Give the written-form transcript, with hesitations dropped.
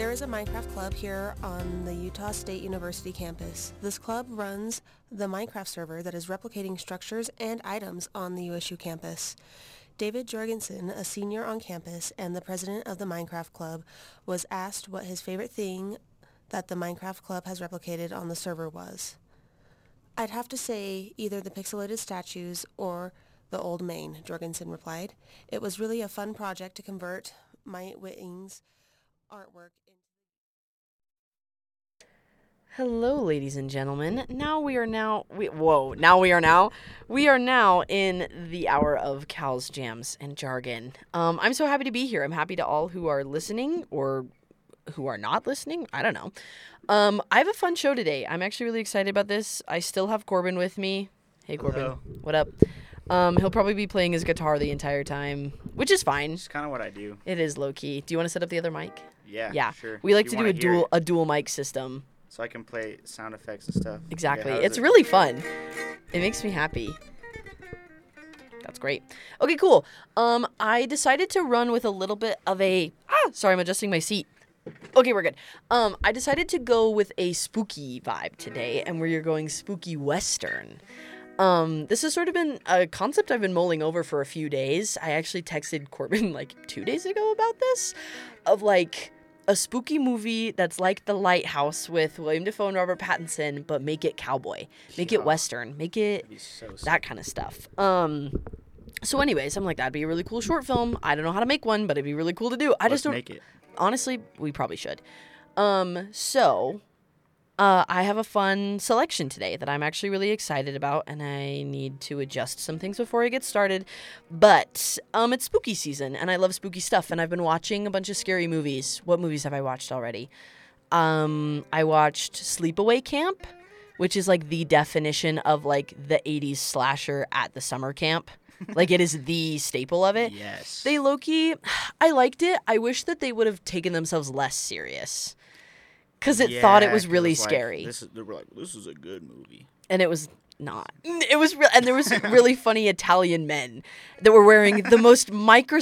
There is a Minecraft club here on the Utah State University campus. This club runs the Minecraft server that is replicating structures and items on the USU campus. David Jorgensen, a senior on campus and the president of the Minecraft club, was asked what his favorite thing that the Minecraft club has replicated on the server was. I'd have to say either the pixelated statues or the old main, Jorgensen replied. It was really a fun project to convert my Whiting's artwork into... Hello, ladies and gentlemen. We are now in the hour of Cal's Jams and Jargon. I'm so happy to be here. I'm happy to all who are listening or who are not listening. I don't know. I have a fun show today. I'm actually really excited about this. I still have Corbin with me. Hey, Corbin. Hello. What up? He'll probably be playing his guitar the entire time, which is fine. It's kind of what I do. It is low-key. Do you want to set up the other mic? Yeah, sure. We like You to do wanna a dual mic system. So I can play sound effects and stuff. Exactly. Okay, how's It's it? really fun. It makes me happy. That's great. Okay, cool. I decided to run with a little bit of a... Sorry, I'm adjusting my seat. Okay, we're good. I decided to go with a spooky vibe today, and we're going spooky Western. This has sort of been a concept I've been mulling over for a few days. I actually texted Corbin like 2 days ago about this, of like a spooky movie that's like The Lighthouse with William Dafoe and Robert Pattinson, but make it cowboy, make it Western, make it That'd be so sick. that kind of stuff. So anyways, I'm like, that'd be a really cool short film. I don't know how to make one, but it'd be really cool to do. Let's make it. Honestly, we probably should. I have a fun selection today that I'm actually really excited about, and I need to adjust some things before I get started. But it's spooky season, and I love spooky stuff, and I've been watching a bunch of scary movies. What movies have I watched already? I watched Sleepaway Camp, which is like the definition of like the 80s slasher at the summer camp. Like, it is the staple of it. Yes. They low-key, I liked it. I wish that they would have taken themselves less serious. Because it thought it was really scary. They were like, this is a good movie. And it was not. It was and there was really funny Italian men that were wearing the most